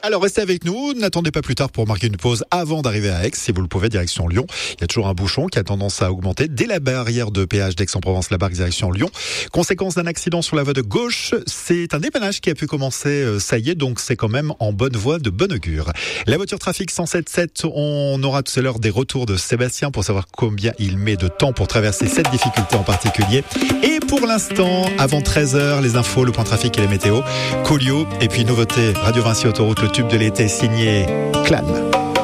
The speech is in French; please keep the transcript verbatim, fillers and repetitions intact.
Alors restez avec nous, n'attendez pas plus tard pour marquer une pause avant d'arriver à Aix, si vous le pouvez, direction Lyon. Il y a toujours un bouchon qui a tendance à augmenter dès la barrière de péage d'Aix-en-Provence, la barque direction Lyon. Conséquence d'un accident sur la voie de gauche, c'est un dépannage qui a pu commencer, ça y est, donc c'est quand même en bonne voie, de bon augure. La voiture trafic cent sept sept, on aura tout à l'heure des retours de Sébastien pour savoir combien il met de temps pour traverser cette difficulté en particulier. Et pour l'instant, avant treize heures, les infos, le point trafic et les météos, Collio, et puis nouveauté, Radio Vinci Autoroute, le tube de l'été signé Clan.